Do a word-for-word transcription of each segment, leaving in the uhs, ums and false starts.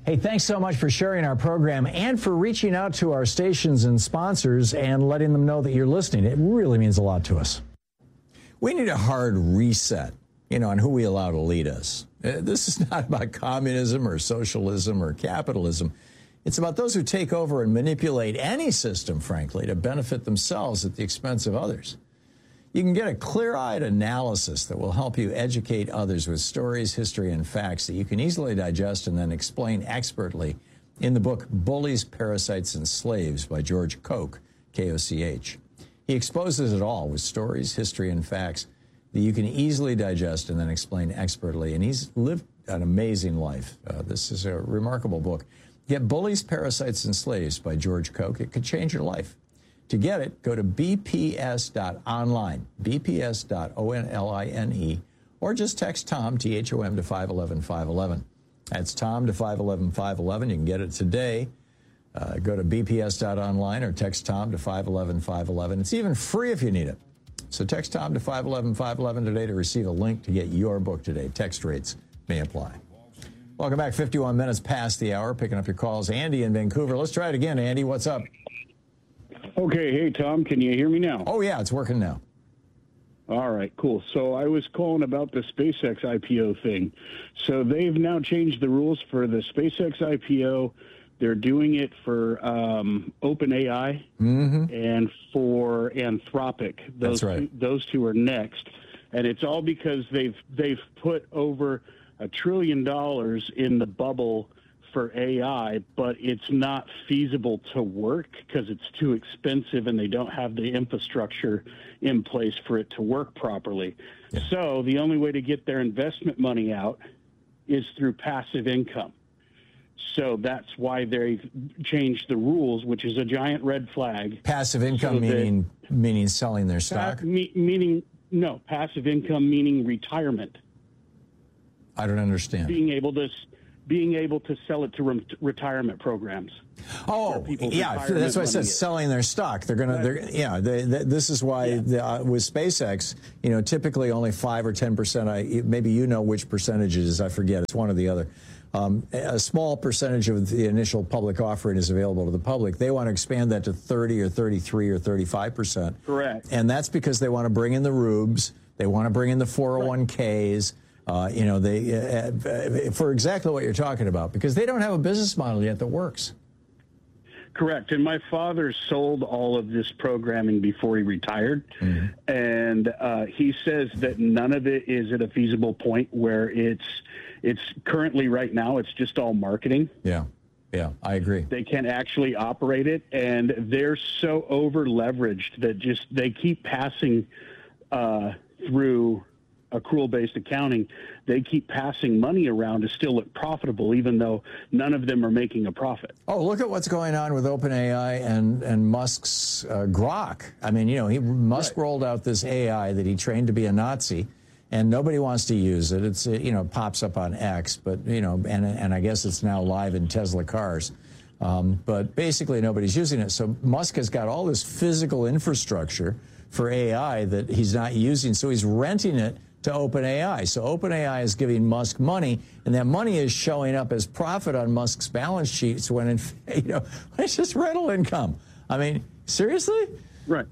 Hey, thanks so much for sharing our program and for reaching out to our stations and sponsors and letting them know that you're listening. It really means a lot to us. We need a hard reset, you know, on who we allow to lead us. Uh, this is not about communism or socialism or capitalism. It's about those who take over and manipulate any system, frankly, to benefit themselves at the expense of others. You can get a clear-eyed analysis that will help you educate others with stories, history, and facts that you can easily digest and then explain expertly in the book Bullies, Parasites, and Slaves by George Koch, K O C H. He exposes it all with stories, history, and facts that you can easily digest and then explain expertly. And he's lived an amazing life. Uh, this is a remarkable book. Get Bullies, Parasites, and Slaves by George Koch. It could change your life. To get it, go to b p s dot online, b p s dot online, or just text Tom, T H O M, to five one one, five one one. That's Tom to five one one, five one one. You can get it today. Uh, go to b p s dot online or text Tom to five one one, five one one. It's even free if you need it. So text Tom to five one one, five one one today to receive a link to get your book today. Text rates may apply. Welcome back, fifty-one minutes past the hour, picking up your calls. Andy in Vancouver. Let's try it again, Andy. What's up? Okay, hey, Tom, can you hear me now? Oh, yeah, it's working now. All right, cool. So I was calling about the SpaceX I P O thing. So they've now changed the rules for the SpaceX I P O. They're doing it for um, OpenAI mm-hmm. and for Anthropic. Those That's right. Two, those two are next. And it's all because they've they've put over a trillion dollars in the bubble for A I, but it's not feasible to work because it's too expensive and they don't have the infrastructure in place for it to work properly. Yeah. So the only way to get their investment money out is through passive income. So that's why they've changed the rules, which is a giant red flag. Passive income so meaning that, meaning selling their stock? Pa- me, meaning, no, passive income meaning retirement. I don't understand. Being able to... being able to sell it to re- retirement programs. Oh, yeah, that's why I said is. selling their stock. They're going to, yeah, they, they, this is why yeah. the, uh, with SpaceX, you know, typically only five or ten percent, I, maybe you know which percentage it is, I forget, it's one or the other. Um, a small percentage of the initial public offering is available to the public. They want to expand that to thirty or thirty-three or thirty-five percent. Correct. And that's because they want to bring in the rubes, they want to bring in the four oh one k's, right. Uh, you know, they uh, for exactly what you're talking about, because they don't have a business model yet that works. Correct. And my father sold all of this programming before he retired. Mm-hmm. And uh, he says that none of it is at a feasible point where it's it's currently right now. It's just all marketing. Yeah. Yeah, I agree. They can't actually operate it. And they're so over leveraged that just they keep passing uh, through accrual-based accounting, they keep passing money around to still look profitable, even though none of them are making a profit. Oh, look at what's going on with OpenAI and, and Musk's uh, Grok. I mean, you know, he, Musk right. rolled out this A I that he trained to be a Nazi, and nobody wants to use it. It's, you know, pops up on X, but, you know, and, and I guess it's now live in Tesla cars. Um, but basically nobody's using it. So Musk has got all this physical infrastructure for A I that he's not using, so he's renting it to OpenAI. So OpenAI is giving Musk money, and that money is showing up as profit on Musk's balance sheets when, in, you know, it's just rental income. I mean, seriously? Right.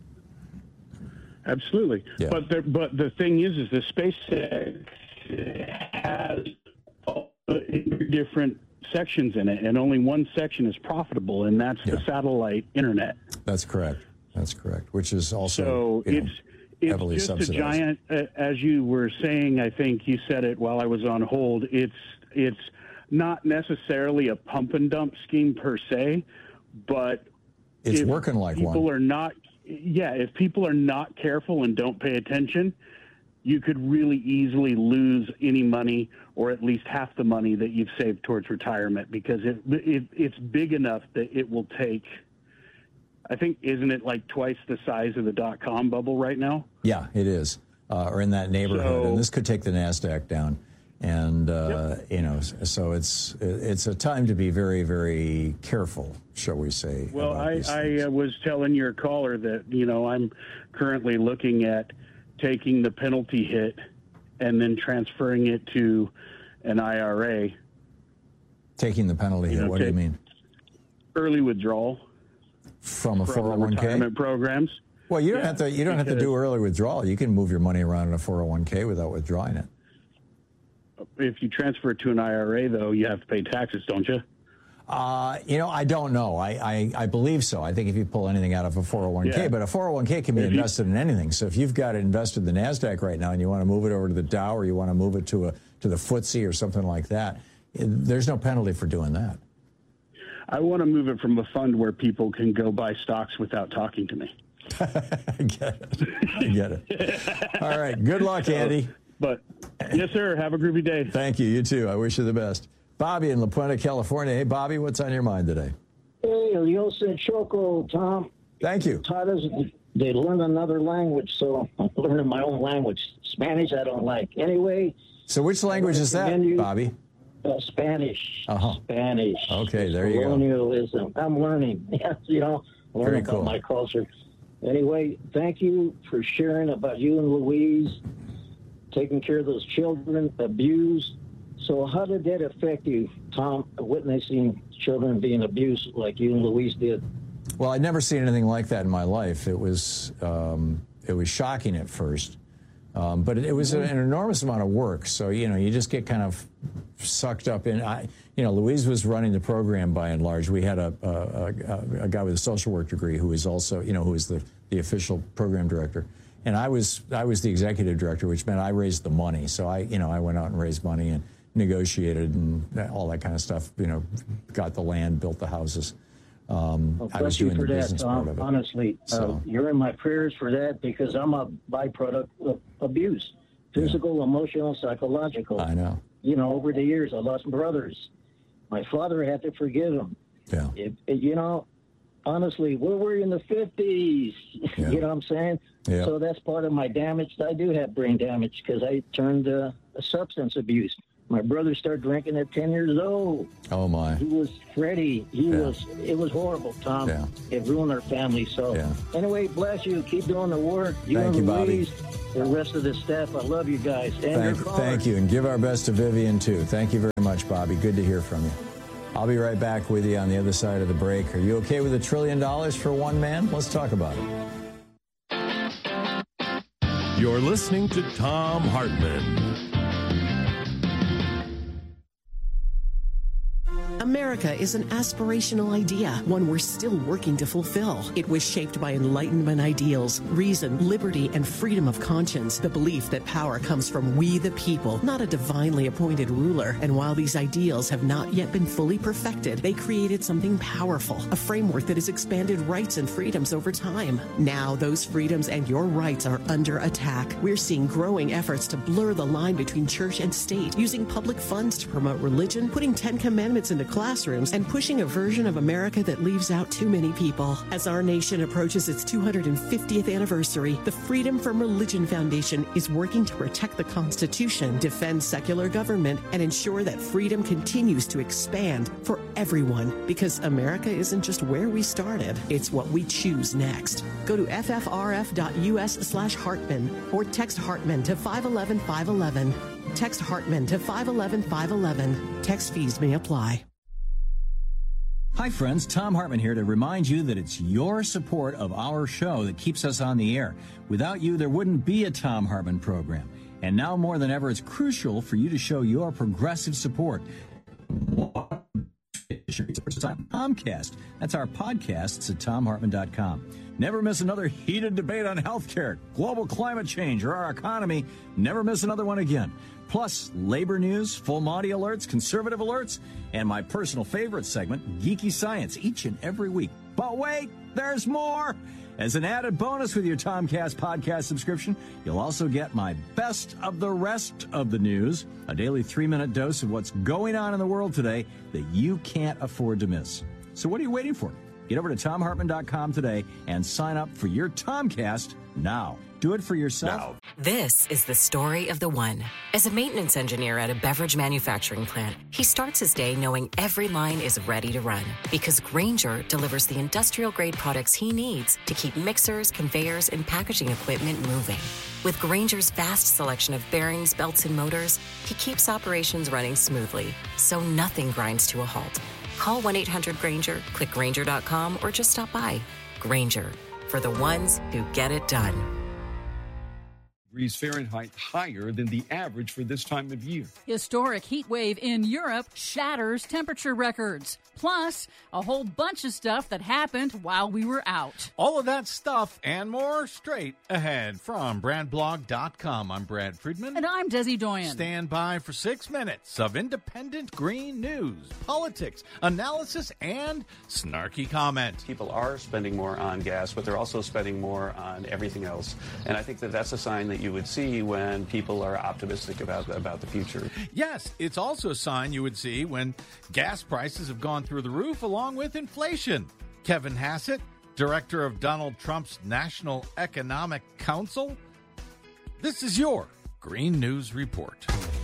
Absolutely. Yeah. But the, but the thing is, is the SpaceX has different sections in it, and only one section is profitable, and that's yeah. the satellite internet. That's correct. That's correct. Which is also so you know, it's. It's just a giant, uh, as you were saying, I think you said it while I was on hold, it's it's not necessarily a pump and dump scheme per se, but it's working like people one. People are not, yeah, if people are not careful and don't pay attention, you could really easily lose any money or at least half the money that you've saved towards retirement, because it, it it's big enough that it will take, I think, isn't it like twice the size of the dot-com bubble right now? Yeah, it is, uh, or in that neighborhood. So, and this could take the NASDAQ down. And, uh, yep. you know, so it's it's a time to be very, very careful, shall we say. Well, I, I uh, was telling your caller that, you know, I'm currently looking at taking the penalty hit and then transferring it to an I R A Taking the penalty You here. know, What do you take- mean? Early withdrawal From a from four oh one k? retirement programs. Well, you don't Yeah, have to. You don't have to because- do early withdrawal. You can move your money around in a four oh one k without withdrawing it. If you transfer it to an I R A, though, you have to pay taxes, don't you? Uh, you know, I don't know. I, I, I believe so. I think if you pull anything out of a four oh one k, Yeah. but a four oh one k can be If you- invested in anything. So if you've got it invested in the NASDAQ right now and you want to move it over to the Dow or you want to move it to a to the F T S E or something like that, it, there's no penalty for doing that. I want to move it from a fund where people can go buy stocks without talking to me. I get it. I get it. All right. Good luck, Andy. But yes, sir. Have a groovy day. Thank you. You too. I wish you the best. Bobby in La Puente, California. Hey, Bobby, what's on your mind today? Hey, yo said Choco, Tom. Thank you. Taught us they learn another language, so I'm learning my own language. Spanish I don't like. Anyway. So which language is that, recommend you- Bobby? Uh, Spanish. Uh-huh. Spanish. Okay, there you go. Colonialism. I'm learning. you know, learning Very about cool. my culture. Anyway, thank you for sharing about you and Louise, taking care of those children abused. So how did that affect you, Tom, witnessing children being abused like you and Louise did? Well, I'd never seen anything like that in my life. It was um, it was shocking at first, um, but it, it was an enormous amount of work. So you know, you just get kind of sucked up in. I, you know, Louise was running the program by and large. We had a, a, a, a guy with a social work degree who is also, you know, who is the, the official program director, and I was I was the executive director, which meant I raised the money. So I, you know, I went out and raised money and negotiated and all that kind of stuff. You know, got the land, built the houses. Um, Well, I was thank you doing for the that, business Tom. part of it. Honestly, So- uh, you're in my prayers for that because I'm a byproduct of abuse, physical, emotional, psychological. I know. You know, over the years, I lost brothers. My father had to forgive him. Yeah. It, it, you know, honestly, we were in the fifties. Yeah. You know what I'm saying? Yeah. So that's part of my damage. I do have brain damage because I turned uh, a substance abuse. My brother started drinking at ten years old. Oh my. He was Freddie. He Yeah. was. It was horrible, Tom. Yeah. It ruined our family. So Yeah. anyway, bless you. Keep doing the work. You Thank and you, Bobby. Louise, the rest of the staff. I love you guys. And Thank, your thank callers. you, and give our best to Vivian too. Thank you very much, Bobby. Good to hear from you. I'll be right back with you on the other side of the break. Are you okay with a trillion dollars for one man? Let's talk about it. You're listening to Thom Hartmann. America is an aspirational idea, one we're still working to fulfill. It was shaped by Enlightenment ideals, reason, liberty, and freedom of conscience, the belief that power comes from we the people, not a divinely appointed ruler. And while these ideals have not yet been fully perfected, they created something powerful, a framework that has expanded rights and freedoms over time. Now, those freedoms and your rights are under attack. We're seeing growing efforts to blur the line between church and state, using public funds to promote religion, putting Ten Commandments into classrooms, and pushing a version of America that leaves out too many people. As our nation approaches its two hundred fiftieth anniversary, the Freedom from Religion Foundation is working to protect the Constitution, defend secular government, and ensure that freedom continues to expand for everyone. Because America isn't just where we started, it's what we choose next. Go to ffrf.us slash Hartman or text Hartman to five one one five one one. Text Hartman to five one one five one one. Text fees may apply. Hi, friends. Thom Hartmann here to remind you that it's your support of our show that keeps us on the air. Without you, there wouldn't be a Thom Hartmann program. And now more than ever, it's crucial for you to show your progressive support. Comcast. That's our podcasts at thom hartmann dot com. Never miss another heated debate on healthcare, global climate change, or our economy. Never miss another one again. Plus, labor news, full Monty alerts, conservative alerts, and my personal favorite segment, Geeky Science, each and every week. But wait, there's more! As an added bonus with your Tomcast podcast subscription, you'll also get my best of the rest of the news, a daily three-minute dose of what's going on in the world today that you can't afford to miss. So what are you waiting for? Get over to tom hartman dot com today and sign up for your Tomcast now. Do it for yourself. Now. This is the story of the one. As a maintenance engineer at a beverage manufacturing plant, he starts his day knowing every line is ready to run because Grainger delivers the industrial-grade products he needs to keep mixers, conveyors, and packaging equipment moving. With Grainger's vast selection of bearings, belts, and motors, he keeps operations running smoothly, so nothing grinds to a halt. Call one eight hundred Grainger, click Grainger dot com, or just stop by. Grainger, for the ones who get it done. Degrees Fahrenheit higher than the average for this time of year. Historic heat wave in Europe shatters temperature records. Plus, a whole bunch of stuff that happened while we were out. All of that stuff and more straight ahead from brand blog dot com. I'm Brad Friedman. And I'm Desi Doyen. Stand by for six minutes of independent green news, politics, analysis, and snarky comment. People are spending more on gas, but they're also spending more on everything else. And I think that that's a sign that you would see when people are optimistic about, about the future. Yes, it's also a sign you would see when gas prices have gone through the roof along with inflation. Kevin Hassett, director of Donald Trump's National Economic Council. This is your Green News Report.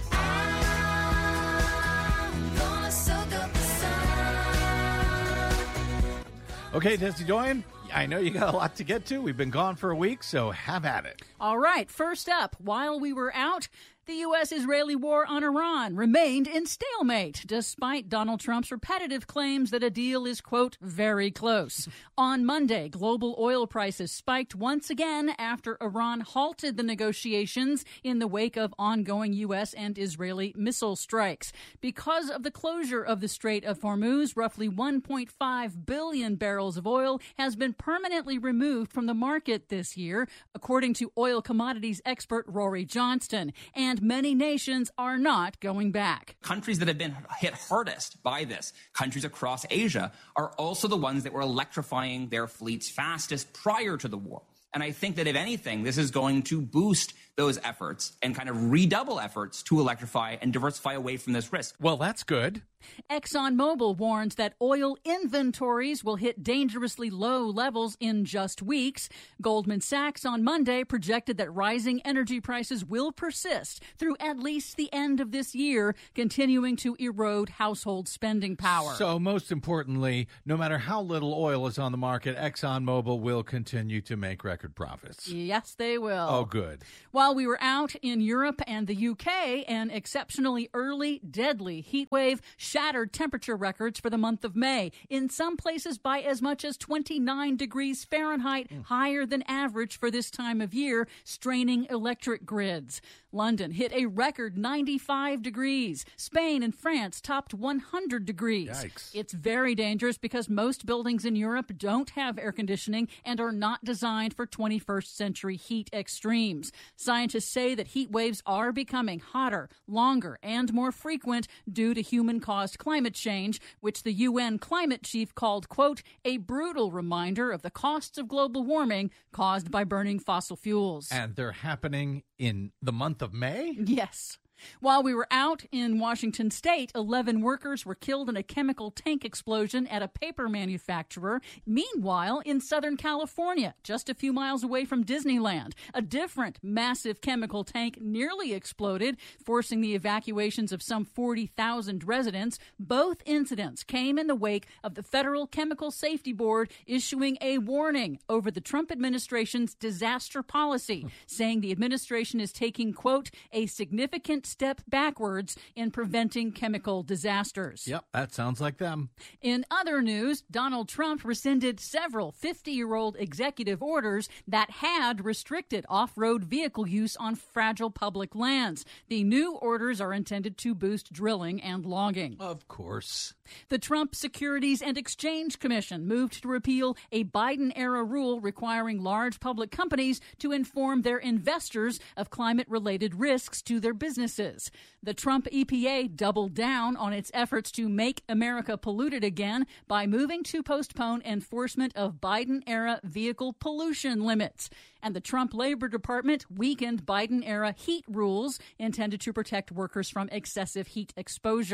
Okay, Desi Doyen, I know you got a lot to get to. We've been gone for a week, so have at it. All right, first up, while we were out, the U S-Israeli war on Iran remained in stalemate, despite Donald Trump's repetitive claims that a deal is, quote, very close. On Monday, global oil prices spiked once again after Iran halted the negotiations in the wake of ongoing U S and Israeli missile strikes. Because of the closure of the Strait of Hormuz, roughly one point five billion barrels of oil has been permanently removed from the market this year, according to oil commodities expert Rory Johnston. And many nations are not going back. Countries that have been hit hardest by this, countries across Asia, are also the ones that were electrifying their fleets fastest prior to the war. And I think that if anything, this is going to boost those efforts and kind of redouble efforts to electrify and diversify away from this risk. Well, that's good. ExxonMobil warns that oil inventories will hit dangerously low levels in just weeks. Goldman Sachs on Monday projected that rising energy prices will persist through at least the end of this year, continuing to erode household spending power. So most importantly, no matter how little oil is on the market, ExxonMobil will continue to make record profits. Yes, they will. Oh, good. While we were out in Europe and the U K, an exceptionally early, deadly heat wave shattered temperature records for the month of May, in some places by as much as twenty-nine degrees Fahrenheit, mm. higher than average for this time of year, straining electric grids. London hit a record ninety-five degrees. Spain and France topped one hundred degrees. Yikes. It's very dangerous because most buildings in Europe don't have air conditioning and are not designed for twenty-first century heat extremes. Scientists say that heat waves are becoming hotter, longer, and more frequent due to human-caused climate change, which the U N climate chief called, quote, a brutal reminder of the costs of global warming caused by burning fossil fuels. And they're happening in the month of May? Yes. While we were out in Washington state, eleven workers were killed in a chemical tank explosion at a paper manufacturer. Meanwhile, in Southern California, just a few miles away from Disneyland, a different massive chemical tank nearly exploded, forcing the evacuations of some forty thousand residents. Both incidents came in the wake of the Federal Chemical Safety Board issuing a warning over the Trump administration's disaster policy, saying the administration is taking, quote, a significant step backwards in preventing chemical disasters. Yep, that sounds like them. In other news, Donald Trump rescinded several fifty-year-old executive orders that had restricted off-road vehicle use on fragile public lands. The new orders are intended to boost drilling and logging. Of course. The Trump Securities and Exchange Commission moved to repeal a Biden-era rule requiring large public companies to inform their investors of climate-related risks to their businesses. The Trump E P A doubled down on its efforts to make America polluted again by moving to postpone enforcement of Biden-era vehicle pollution limits. And the Trump Labor Department weakened Biden-era heat rules intended to protect workers from excessive heat exposure.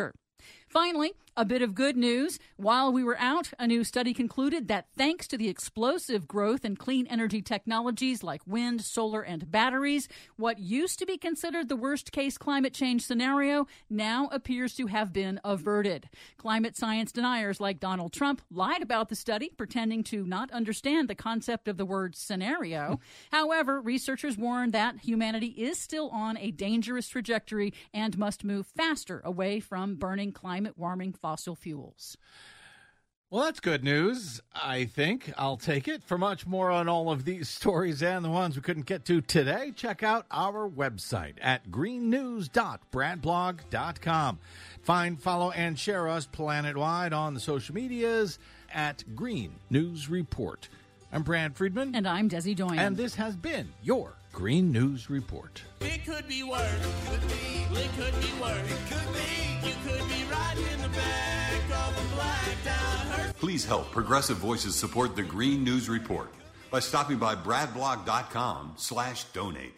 Finally, a bit of good news. While we were out, a new study concluded that thanks to the explosive growth in clean energy technologies like wind, solar, and batteries, what used to be considered the worst-case climate change scenario now appears to have been averted. Climate science deniers like Donald Trump lied about the study, pretending to not understand the concept of the word scenario. However, researchers warn that humanity is still on a dangerous trajectory and must move faster away from burning climate-warming fossil fuels. Well, that's good news, I think. I'll take it. For much more on all of these stories and the ones we couldn't get to today, check out our website at green news dot brad blog dot com. Find, follow, and share us planet-wide on the social medias at Green News Report. I'm Brad Friedman. And I'm Desi Doyen. And this has been your Green News Report. It could be worse. It could be. It could be worse. It could be. You could be riding in the back of a blacked out hearse. Please help Progressive Voices support the Green News Report by stopping by bradblog dot com slash donate.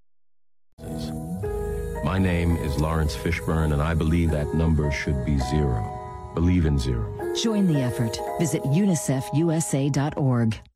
My name is Lawrence Fishburne, and I believe that number should be zero. Believe in zero. Join the effort. Visit unicef u s a dot org.